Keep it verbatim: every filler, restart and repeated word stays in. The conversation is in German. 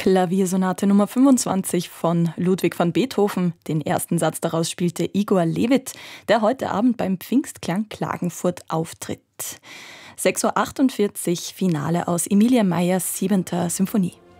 Klaviersonate Nummer fünfundzwanzig von Ludwig van Beethoven. Den ersten Satz daraus spielte Igor Levit, der heute Abend beim Pfingstklang Klagenfurt auftritt. sechs Uhr achtundvierzig, Finale aus Emilia Meyers siebenter Symphonie.